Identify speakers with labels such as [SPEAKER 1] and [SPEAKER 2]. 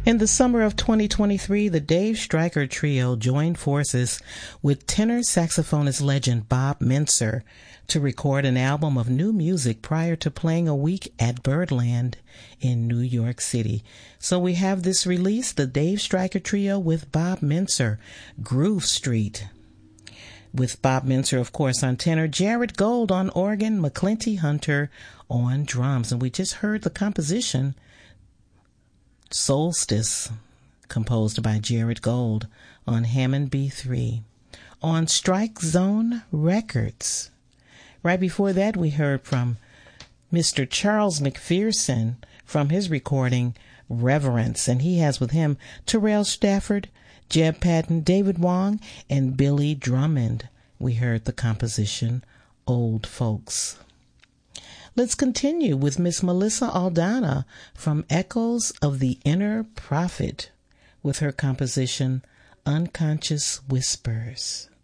[SPEAKER 1] In the summer of 2023, the Dave Stryker Trio joined forces with tenor saxophonist legend Bob Mintzer to record an album of new music prior to playing a week at Birdland in New York City. So we have this release, the Dave Stryker Trio with Bob Mintzer, Groove Street. With Bob Mintzer, of course, on tenor, Jared Gold on organ, McClinty Hunter on drums. And we just heard the composition, Solstice, composed by Jared Gold on Hammond B3 on Strike Zone Records. Right before that, we heard from Mr. Charles McPherson from his recording Reverence, and he has with him Terrell Stafford, Jeb Patton, David Wong, and Billy Drummond. We heard the composition Old Folks. Let's continue with Miss Melissa Aldana from Echoes of the Inner Prophet with her composition Unconscious Whispers.